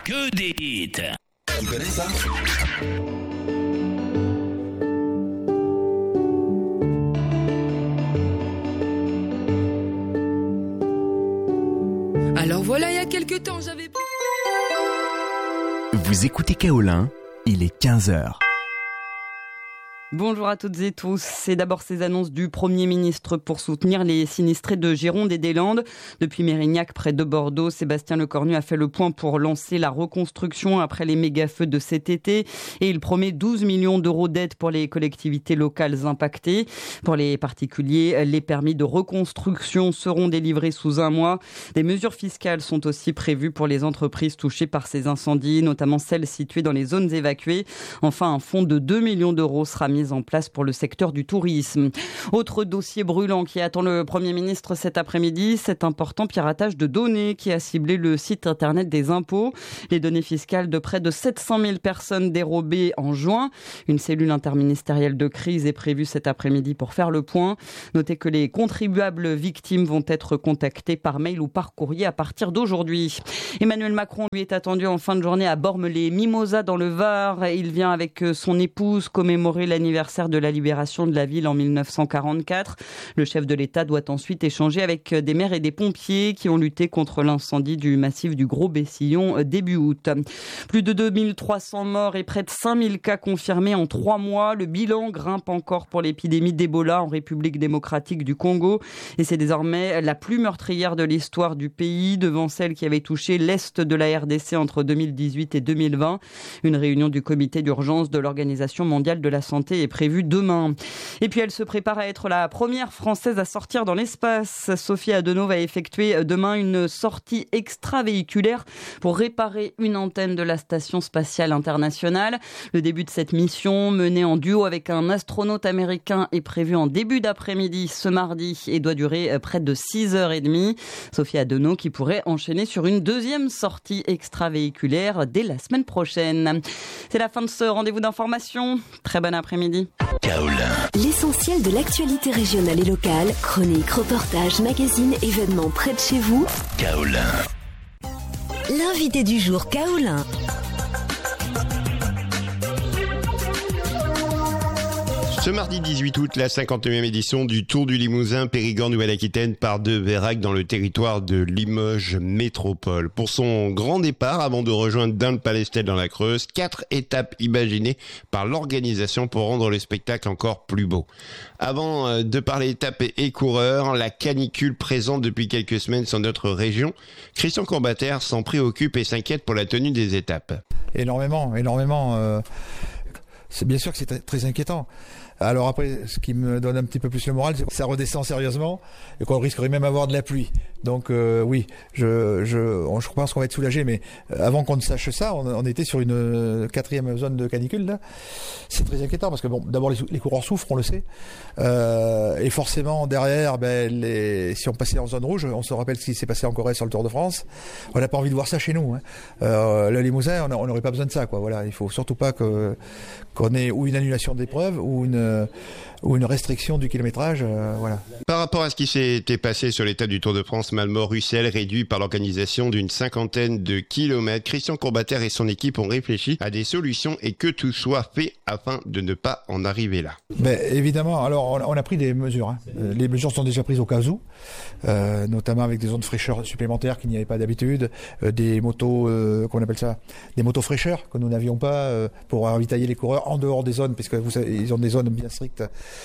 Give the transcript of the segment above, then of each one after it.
Que des hits. Tu connais ça ? Alors voilà, il y a quelques temps, j'avais... Vous écoutez Kaolin, il est 15h. Bonjour à toutes et tous. C'est d'abord ces annonces du Premier ministre pour soutenir les sinistrés de Gironde et des Landes. Depuis Mérignac, près de Bordeaux, Sébastien Lecornu a fait le point pour lancer la reconstruction après les méga-feux de cet été. Et il promet 12 millions d'euros d'aide pour les collectivités locales impactées. Pour les particuliers, les permis de reconstruction seront délivrés sous un mois. Des mesures fiscales sont aussi prévues pour les entreprises touchées par ces incendies, notamment celles situées dans les zones évacuées. Enfin, un fonds de 2 millions d'euros sera mis en place pour le secteur du tourisme. Autre dossier brûlant qui attend le Premier ministre cet après-midi, cet important piratage de données qui a ciblé le site internet des impôts. Les données fiscales de près de 700 000 personnes dérobées en juin. Une cellule interministérielle de crise est prévue cet après-midi pour faire le point. Notez que les contribuables victimes vont être contactés par mail ou par courrier à partir d'aujourd'hui. Emmanuel Macron, lui, est attendu en fin de journée à Bormes-les-Mimosas dans le Var. Il vient avec son épouse commémorer l'anniversaire de la libération de la ville en 1944. Le chef de l'État doit ensuite échanger avec des maires et des pompiers qui ont lutté contre l'incendie du massif du Gros Bessillon début août. Plus de 2300 morts et près de 5000 cas confirmés en 3 mois. Le bilan grimpe encore pour l'épidémie d'Ebola en République démocratique du Congo. Et c'est désormais la plus meurtrière de l'histoire du pays, devant celle qui avait touché l'Est de la RDC entre 2018 et 2020. Une réunion du comité d'urgence de l'Organisation mondiale de la santé est prévue demain. Et puis elle se prépare à être la première Française à sortir dans l'espace. Sophie Adenau va effectuer demain une sortie extravéhiculaire pour réparer une antenne de la Station spatiale internationale. Le début de cette mission, menée en duo avec un astronaute américain, est prévu en début d'après-midi ce mardi et doit durer près de 6h30. Sophie Adenau qui pourrait enchaîner sur une deuxième sortie extravéhiculaire dès la semaine prochaine. C'est la fin de ce rendez-vous d'information. Très bon après-midi. Kaolin. L'essentiel de l'actualité régionale et locale, chroniques, reportages, magazines, événements près de chez vous. Kaolin. L'invité du jour, Kaolin. Ce mardi 18 août, la 59e édition du Tour du Limousin Périgord-Nouvelle-Aquitaine part de Vérac dans le territoire de Limoges Métropole. Pour son grand départ, avant de rejoindre Dinde-Palestel dans la Creuse, 4 étapes imaginées par l'organisation pour rendre le spectacle encore plus beau. Avant de parler étapes et coureurs, la canicule présente depuis quelques semaines sur notre région, Christian Courbater s'en préoccupe et s'inquiète pour la tenue des étapes. Énormément. C'est bien sûr que c'est très inquiétant. Alors après, ce qui me donne un petit peu plus le moral, c'est que ça redescend sérieusement et qu'on risquerait même d'avoir de la pluie. Donc oui, je pense qu'on va être soulagé, mais avant qu'on ne sache ça, on était sur une 4e zone de canicule là. C'est très inquiétant parce que bon, d'abord les coureurs souffrent, on le sait, et forcément derrière, si on passait en zone rouge, on se rappelle ce qui s'est passé en Corée sur le Tour de France. On n'a pas envie de voir ça chez nous. Le Limousin, on n'aurait pas besoin de ça, quoi. Voilà, il faut surtout pas qu'on ait ou une annulation d'épreuve ou une restriction du kilométrage, voilà. Par rapport à ce qui s'était passé sur l'étape du Tour de France, Malmort-Russell, réduit par l'organisation d'une 50aine de kilomètres, Christian Courbater et son équipe ont réfléchi à des solutions et que tout soit fait afin de ne pas en arriver là. Évidemment, alors on a pris des mesures. Les mesures sont déjà prises au cas où, notamment avec des zones de fraîcheur supplémentaires qu'il n'y avait pas d'habitude, des motos, qu'on appelle ça, des motos fraîcheurs que nous n'avions pas pour ravitailler les coureurs en dehors des zones, puisque vous savez, ils ont des zones bien strictes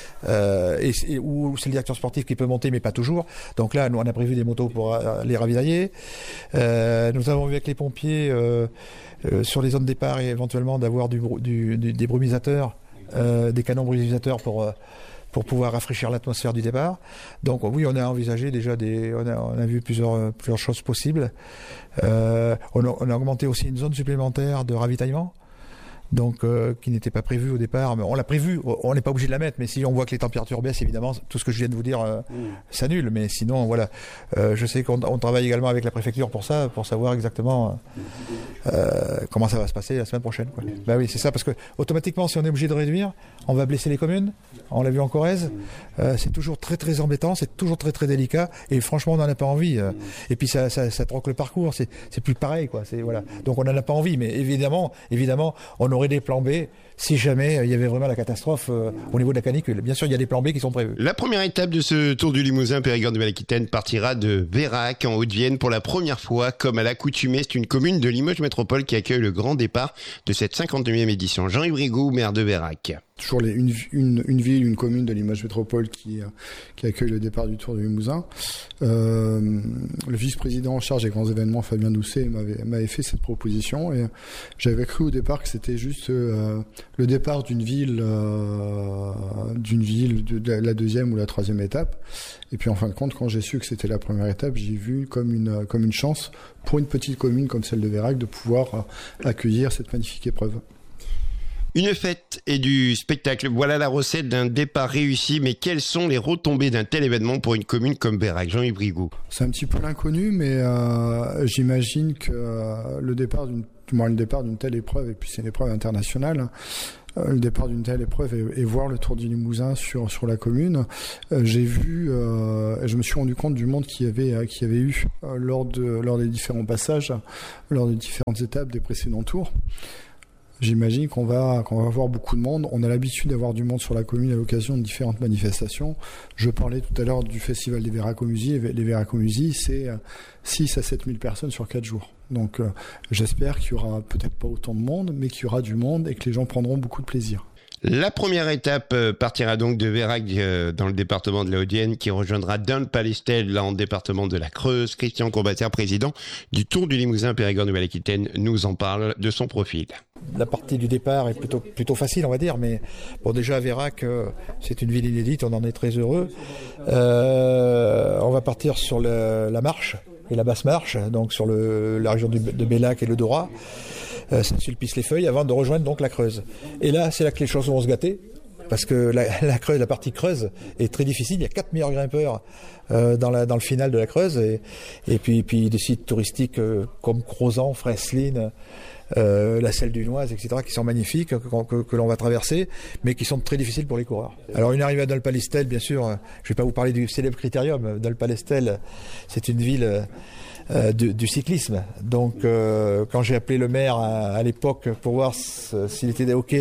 où c'est le directeur sportif qui peut monter, mais pas toujours. Donc là, nous on a prévu des motos pour les ravitailler. Nous avons vu avec les pompiers sur les zones de départ et éventuellement d'avoir des brumisateurs, des canons brumisateurs pour pouvoir rafraîchir l'atmosphère du départ. Donc oui, on a envisagé déjà on a vu plusieurs choses possibles. On a augmenté aussi une zone supplémentaire de ravitaillement. Donc qui n'était pas prévu au départ, mais on l'a prévu, on n'est pas obligé de la mettre, mais si on voit que les températures baissent, évidemment, tout ce que je viens de vous dire s'annule, mais sinon, voilà. Je sais qu'on travaille également avec la préfecture pour ça, pour savoir exactement comment ça va se passer la semaine prochaine, quoi. Bah oui, c'est ça, parce que automatiquement, si on est obligé de réduire, on va blesser les communes. On l'a vu en Corrèze. C'est toujours très très embêtant, c'est toujours très très délicat, et franchement, on n'en a pas envie. Et puis ça troque le parcours, c'est plus pareil, quoi. Voilà. Donc on n'en a pas envie, mais évidemment, on aurait des plans B si jamais il y avait vraiment la catastrophe au niveau de la canicule. Bien sûr, il y a des plans B qui sont prévus. La première étape de ce Tour du Limousin Périgord-Nouvelle-Aquitaine partira de Vérac en Haute-Vienne pour la première fois. Comme à l'accoutumée, c'est une commune de Limoges Métropole qui accueille le grand départ de cette 59e édition. Jean-Yves Rigaud, maire de Vérac. Toujours une ville, une commune de Limoges Métropole qui accueille le départ du Tour du Limousin. Le vice-président en charge des grands événements, Fabien Doucet, m'avait fait cette proposition, et j'avais cru au départ que c'était juste le départ d'une ville de la deuxième ou la troisième étape. Et puis en fin de compte, quand j'ai su que c'était la première étape, j'ai vu comme une chance pour une petite commune comme celle de Vérac de pouvoir accueillir cette magnifique épreuve. Une fête et du spectacle, voilà la recette d'un départ réussi, mais quelles sont les retombées d'un tel événement pour une commune comme Vérac? Jean-Yves Rigaud. C'est un petit peu l'inconnu, mais j'imagine que le départ d'une telle épreuve, et puis c'est une épreuve internationale, le départ d'une telle épreuve et voir le Tour du Limousin sur la commune, j'ai vu, je me suis rendu compte du monde qu'il y avait eu lors des différents passages, lors des différentes étapes des précédents tours. J'imagine qu'on va voir beaucoup de monde. On a l'habitude d'avoir du monde sur la commune à l'occasion de différentes manifestations. Je parlais tout à l'heure du festival des Véracomusies. Les Véracomusies, c'est 6 à 7 000 personnes sur 4 jours. Donc j'espère qu'il y aura peut-être pas autant de monde, mais qu'il y aura du monde et que les gens prendront beaucoup de plaisir. La première étape partira donc de Vérac dans le département de la Haute-Vienne, qui rejoindra Dun-Palestel là en département de la Creuse. Christian Courbater, président du Tour du Limousin Périgord-Nouvelle-Aquitaine, nous en parle de son profil. La partie du départ est plutôt facile, on va dire, mais bon, déjà à Vérac, c'est une ville inédite, on en est très heureux. On va partir sur la marche et la basse marche, donc sur la région de Bellac et le Dorat. Saint-Sulpice-les-Feuilles, avant de rejoindre donc la Creuse. Et là, c'est là que les choses vont se gâter, parce que la partie Creuse est très difficile. Il y a 4 meilleurs grimpeurs dans le final de la Creuse, et puis des sites touristiques comme Crozan, Freslin, la Selle du Noise, etc., qui sont magnifiques, que l'on va traverser, mais qui sont très difficiles pour les coureurs. Alors une arrivée à Dol-Palestel, bien sûr, je ne vais pas vous parler du célèbre Critérium. Dol-Palestel, c'est une ville du cyclisme. Donc quand j'ai appelé le maire à l'époque pour voir s'il était OK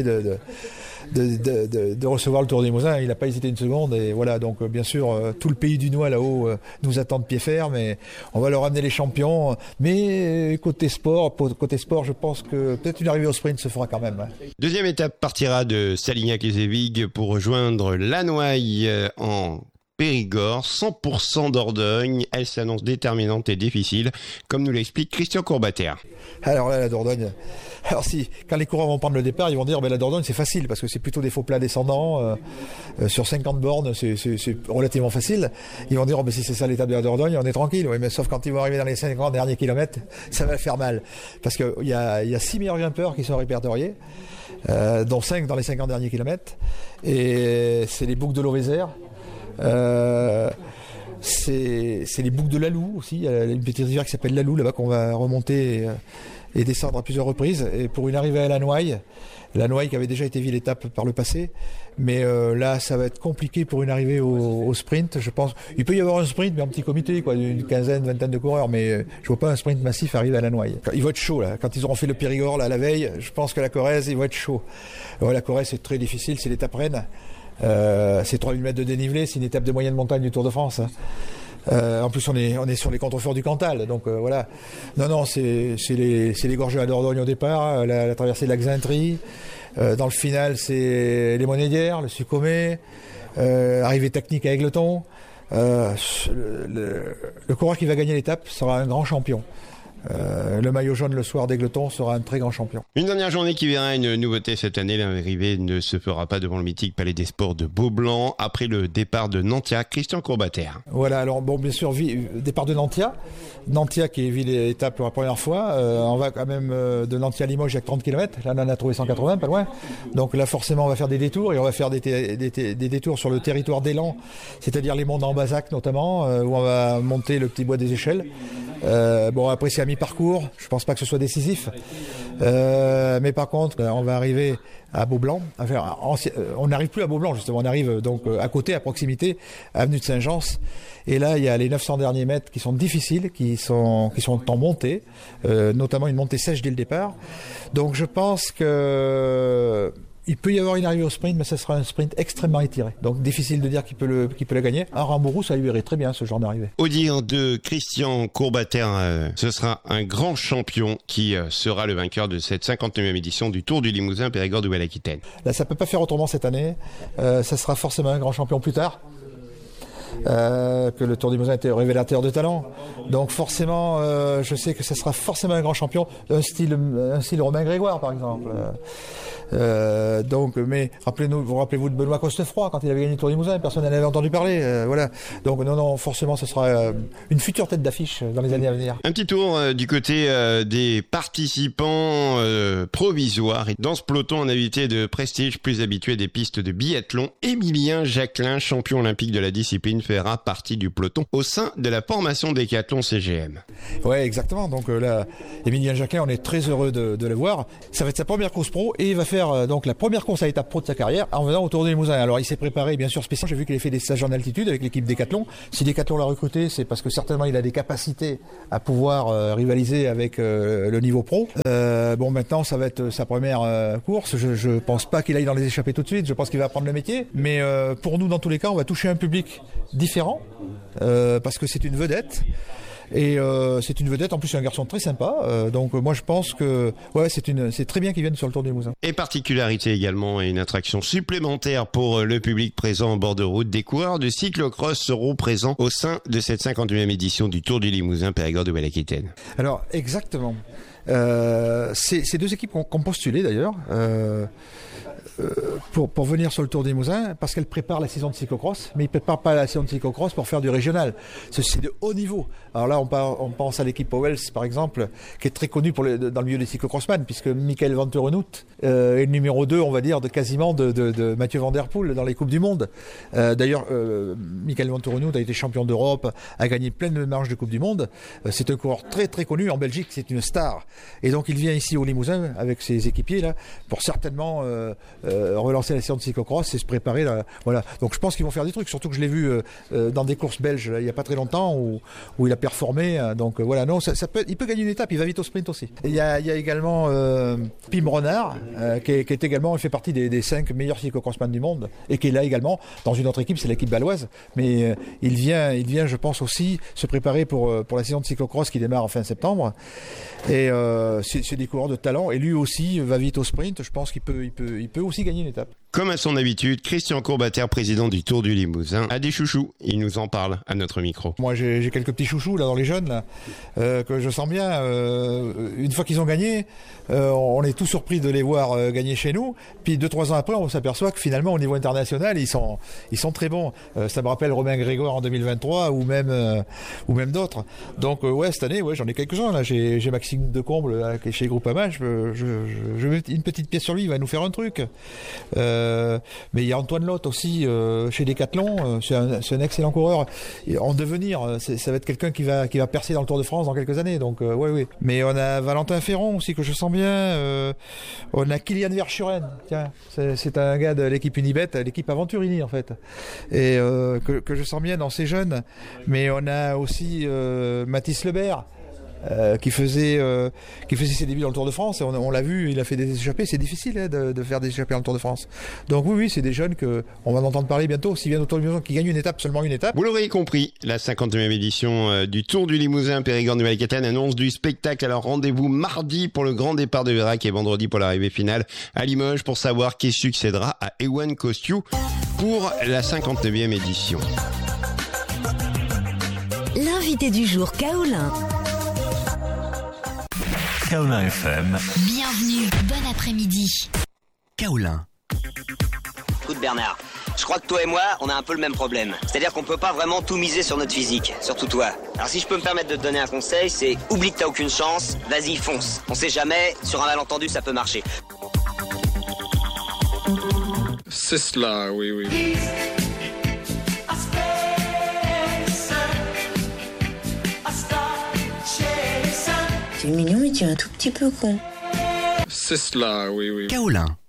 de recevoir le Tour des Limousin, il n'a pas hésité une seconde, et voilà. Donc bien sûr tout le pays du Noix là-haut nous attend de pied ferme, mais on va leur amener les champions, mais côté sport je pense que peut-être une arrivée au sprint se fera quand même. Deuxième étape partira de Salignac-les-Évigues pour rejoindre Lannoy en Périgord, 100% Dordogne. Elle s'annonce déterminante et difficile, comme nous l'explique Christian Courbater. Alors là, la Dordogne, quand les coureurs vont prendre le départ, ils vont dire la Dordogne c'est facile, parce que c'est plutôt des faux plats descendants, sur 50 bornes c'est relativement facile. Ils vont dire si c'est ça l'étape de la Dordogne, on est tranquille. Oui, mais sauf quand ils vont arriver dans les 50 derniers kilomètres, ça va faire mal, parce qu'il y a 6 meilleurs grimpeurs qui sont répertoriés, dont 5 dans les 50 derniers kilomètres, et c'est les boucles de l'Auvézère. C'est les boucles de l'Alou aussi. Il y a une petite rivière qui s'appelle l'Alou là-bas qu'on va remonter et descendre à plusieurs reprises. Et pour une arrivée à Lannoy qui avait déjà été ville étape par le passé, mais là ça va être compliqué pour une arrivée au sprint. Je pense il peut y avoir un sprint mais en petit comité, quoi, d'une vingtaine de coureurs, mais je vois pas un sprint massif arriver à Lannoy. Il va être chaud là. Quand ils auront fait le Périgord là la veille, je pense que la Corrèze il va être chaud. La Corrèze c'est très difficile, c'est l'étape reine. C'est 3000 mètres de dénivelé, c'est une étape de moyenne montagne du Tour de France. En plus, on est sur les contreforts du Cantal, donc voilà. Non, c'est les gorges de la Dordogne au départ, la traversée de la Xintrie. Dans le final, c'est les Monédières, le Sucomé, arrivée technique à Aigleton. Le coureur qui va gagner l'étape sera un grand champion. Le maillot jaune le soir d'Aigleton sera un très grand champion. Une dernière journée qui verra une nouveauté cette année. L'arrivée ne se fera pas devant le mythique Palais des Sports de Beaublanc après le départ de Nantia. Christian Courbater. Voilà, alors bon, bien sûr, départ de Nantia qui est ville et étape pour la première fois. On va quand même de Nantia à Limoges, il y a 30 km. Là, on en a trouvé 180, pas loin. Donc là, forcément, on va faire des détours, et on va faire des détours sur le territoire d'Élan, c'est-à-dire les monts d'Ambazac notamment, où on va monter le petit bois des Échelles. Bon, après c'est à mi-parcours, je pense pas que ce soit décisif. Mais par contre, on va arriver à Beaublanc. On n'arrive plus à Beaublanc justement, on arrive donc à côté, à proximité, avenue de Saint-Jean. Et là, il y a les 900 derniers mètres qui sont difficiles, qui sont en montée, notamment une montée sèche dès le départ. Donc je pense que il peut y avoir une arrivée au sprint, mais ce sera un sprint extrêmement étiré. Donc difficile de dire qui peut la gagner. Aramburu, ça lui irait très bien ce genre d'arrivée. Au dire de Christian Courbater, ce sera un grand champion qui sera le vainqueur de cette 59e édition du Tour du Limousin Périgord Nouvelle-Aquitaine. Là, ça peut pas faire autrement cette année. Ça sera forcément un grand champion plus tard. Que le Tour du Limousin était révélateur de talent. Donc forcément, je sais que ça sera forcément un grand champion, un style Romain Grégoire par exemple. Mais rappelez-vous de Benoît Costefroy quand il avait gagné le Tour du Limousin, personne n'en avait entendu parler. Voilà. Donc non, forcément, ce sera une future tête d'affiche dans les années à venir. Un petit tour du côté des participants provisoires. Et dans ce peloton, un invité de prestige plus habitué des pistes de biathlon, Émilien Jacquelin, champion olympique de la discipline, fera partie du peloton au sein de la formation Décathlon CGM. Ouais, exactement. Donc là, Émilien Jacquelin, on est très heureux de le voir. Ça va être sa première course pro et il va faire donc la première course à l'étape pro de sa carrière en venant au Tour du Limousin. Alors il s'est préparé bien sûr spécialement. J'ai vu qu'il a fait des stages en altitude avec l'équipe Décathlon. Si Décathlon l'a recruté, c'est parce que certainement il a des capacités à pouvoir rivaliser avec le niveau pro. Bon, maintenant ça va être sa première course. Je pense pas qu'il aille dans les échappées tout de suite. Je pense qu'il va apprendre le métier. Mais pour nous, dans tous les cas, on va toucher un public différent parce que c'est une vedette. Et c'est une vedette, en plus c'est un garçon très sympa, donc moi je pense que c'est très bien qu'il vienne sur le Tour du Limousin. Et particularité également et une attraction supplémentaire pour le public présent en bord de route, des coureurs de cyclocross seront présents au sein de cette 51e édition du Tour du Limousin Périgord Nouvelle-Aquitaine. Alors exactement, ces deux équipes ont postulé d'ailleurs pour venir sur le Tour des Limousin parce qu'elles préparent la saison de cyclocross, mais ils ne préparent pas la saison de cyclocross pour faire du régional. C'est de haut niveau. Alors là, on pense à l'équipe Powells, par exemple, qui est très connue dans le milieu des cyclocrossman, puisque Michael Van Torenhout est le numéro 2, on va dire, de Mathieu Van Der Poel dans les Coupes du Monde. D'ailleurs, Michael Van Torenhout a été champion d'Europe, a gagné plein de manches de Coupe du Monde. C'est un coureur très très connu en Belgique, c'est une star. Et donc il vient ici au Limousin avec ses équipiers là pour certainement relancer la saison de cyclocross et se préparer là, voilà. Donc je pense qu'ils vont faire des trucs, surtout que je l'ai vu dans des courses belges là, il y a pas très longtemps où il a performé, donc voilà. Non, il peut gagner une étape, il va vite au sprint aussi. Et il y a également Pim Renard qui est également, il fait partie des 5 meilleurs cyclocrossman du monde et qui est là également dans une autre équipe, c'est l'équipe baloise, mais il vient je pense aussi se préparer pour la saison de cyclocross qui démarre en fin septembre. Et c'est des coureurs de talent et lui aussi va vite au sprint, je pense qu'il peut aussi gagner une étape. Comme à son habitude, Christian Courbater, président du Tour du Limousin, a des chouchous. Il nous en parle à notre micro. Moi, j'ai quelques petits chouchous là dans les jeunes là, que je sens bien. Une fois qu'ils ont gagné, on est tout surpris de les voir gagner chez nous. Puis 2-3 ans après, on s'aperçoit que finalement, au niveau international, ils sont très bons. Ça me rappelle Romain Grégoire en 2023 ou même d'autres. Donc cette année, j'en ai quelques-uns là. J'ai Maxime Decomble là, qui est chez Groupama. Je mets une petite pièce sur lui. Il va nous faire un truc. Mais il y a Antoine Lotte aussi chez Décathlon, c'est un excellent coureur en devenir, ça va être quelqu'un qui va percer dans le Tour de France dans quelques années, donc oui. Mais on a Valentin Ferron aussi que je sens bien, on a Kylian Verschuren, tiens, c'est un gars de l'équipe Unibet, l'équipe Aventurini en fait, et que je sens bien dans ces jeunes. Mais on a aussi Mathis Lebert, qui faisait ses débuts dans le Tour de France. On l'a vu, il a fait des échappées. C'est difficile de faire des échappées dans le Tour de France. Donc oui, c'est des jeunes on va en entendre parler bientôt. S'ils viennent au Tour du Limousin, qui gagnent seulement une étape. Vous l'aurez compris, la 59e édition du Tour du Limousin Périgord Nouvelle-Aquitaine annonce du spectacle. Alors rendez-vous mardi pour le grand départ de Vérac et vendredi pour l'arrivée finale à Limoges pour savoir qui succédera à Ewan Kostiou pour la 59e édition. L'invité du jour, Kaolin. Kaolin FM. Bienvenue, bon après-midi. Kaolin. Écoute Bernard, je crois que toi et moi, on a un peu le même problème. C'est-à-dire qu'on peut pas vraiment tout miser sur notre physique, surtout toi. Alors si je peux me permettre de te donner un conseil, c'est oublie que t'as aucune chance, vas-y fonce. On sait jamais, sur un malentendu ça peut marcher. C'est cela, oui. Tu es mignon, mais tu es un tout petit peu con. C'est cela, oui, oui. Kaolin.